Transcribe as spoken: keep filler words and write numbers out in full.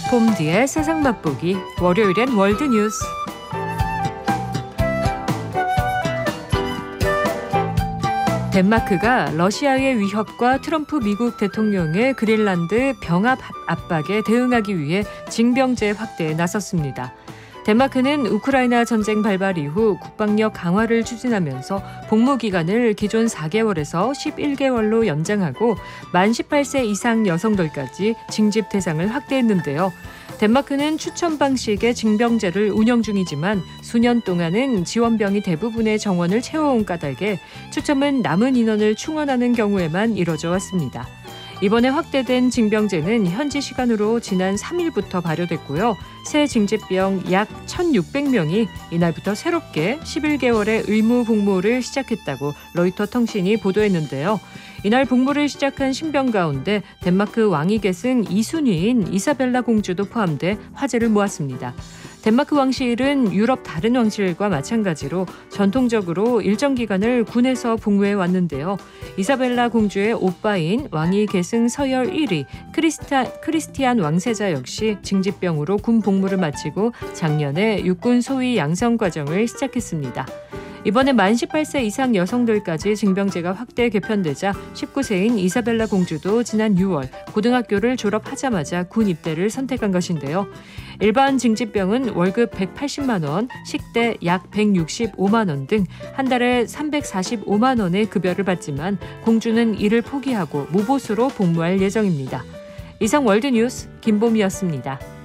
봄뒤의 세상 맛보기 월요일엔 월드뉴스. 덴마크가 러시아의 위협과 트럼프 미국 대통령의 그린란드 병합 압박에 대응하기 위해 징병제 확대에 나섰습니다. 덴마크는 우크라이나 전쟁 발발 이후 국방력 강화를 추진하면서 복무 기간을 기존 사 개월에서 십일 개월로 연장하고 만 열여덟 세 이상 여성들까지 징집 대상을 확대했는데요. 덴마크는 추천 방식의 징병제를 운영 중이지만 수년 동안은 지원병이 대부분의 정원을 채워온 까닭에 추첨은 남은 인원을 충원하는 경우에만 이뤄져 왔습니다. 이번에 확대된 징병제는 현지 시간으로 지난 삼 일부터 발효됐고요. 새 징집병 약 천육백 명이 이날부터 새롭게 십일 개월의 의무 복무를 시작했다고 로이터 통신이 보도했는데요. 이날 복무를 시작한 신병 가운데 덴마크 왕위 계승 이 순위인 이사벨라 공주도 포함돼 화제를 모았습니다. 덴마크 왕실은 유럽 다른 왕실과 마찬가지로 전통적으로 일정 기간을 군에서 복무해 왔는데요. 이사벨라 공주의 오빠인 왕위 계승 서열 일 위 크리스타, 크리스티안 왕세자 역시 징집병으로 군 복무를 마치고 작년에 육군 소위 양성 과정을 시작했습니다. 이번에 만 열여덟 세 이상 여성들까지 징병제가 확대 개편되자 십구 세인 이사벨라 공주도 지난 유월 고등학교를 졸업하자마자 군 입대를 선택한 것인데요. 일반 징집병은 월급 백팔십만 원, 식대 약 백육십오만 원 등 한 달에 삼백사십오만 원의 급여를 받지만 공주는 이를 포기하고 무보수로 복무할 예정입니다. 이상 월드뉴스 김보미였습니다.